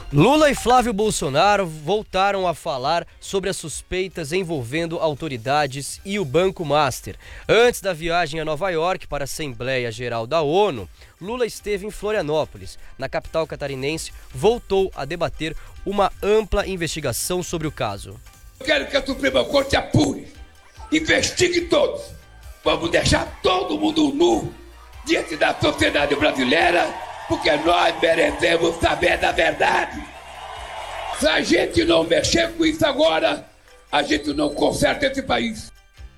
Lula e Flávio Bolsonaro voltaram a falar sobre as suspeitas envolvendo autoridades e o Banco Master. Antes da viagem a Nova York para a Assembleia Geral da ONU, Lula esteve em Florianópolis. Na capital catarinense, voltou a debater uma ampla investigação sobre o caso. Eu quero que a Suprema Corte apure, investigue todos. Vamos deixar todo mundo nu diante da sociedade brasileira, porque nós merecemos saber da verdade. Se a gente não mexer com isso agora, a gente não conserta esse país.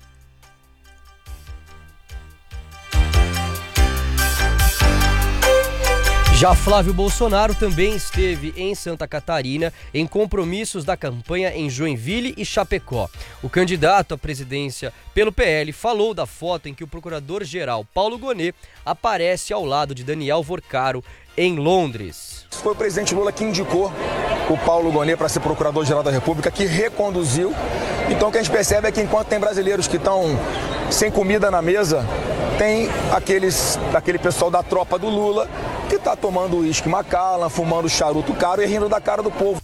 Já Flávio Bolsonaro também esteve em Santa Catarina em compromissos da campanha em Joinville e Chapecó. O candidato à presidência pelo PL falou da foto em que o procurador-geral Paulo Gonet aparece ao lado de Daniel Vorcaro em Londres. Foi o presidente Lula que indicou o Paulo Gonet para ser procurador-geral da República, que reconduziu. Então o que a gente percebe é que enquanto tem brasileiros que estão sem comida na mesa, tem aquele pessoal da tropa do Lula que está tomando uísque Macallan, fumando charuto caro e rindo da cara do povo.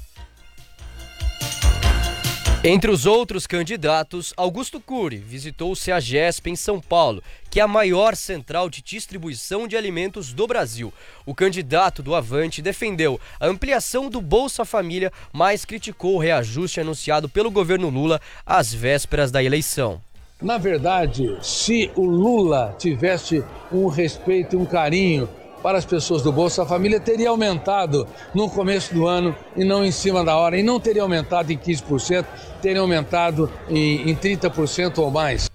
Entre os outros candidatos, Augusto Cury visitou o CEAGESP em São Paulo, que é a maior central de distribuição de alimentos do Brasil. O candidato do Avante defendeu a ampliação do Bolsa Família, mas criticou o reajuste anunciado pelo governo Lula às vésperas da eleição. Na verdade, se o Lula tivesse um respeito e um carinho para as pessoas do Bolsa Família, teria aumentado no começo do ano e não em cima da hora. E não teria aumentado em 15%, teria aumentado em 30% ou mais.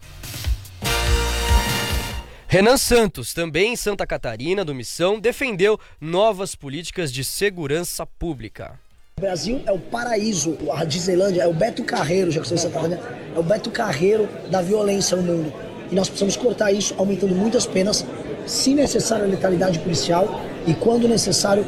Renan Santos, também em Santa Catarina, do Missão, defendeu novas políticas de segurança pública. O Brasil é o paraíso, a Disneylândia é o Beto Carreiro, já que você está falando, é o Beto Carreiro da violência no mundo. E nós precisamos cortar isso, aumentando muitas penas, se necessário a letalidade policial e, quando necessário,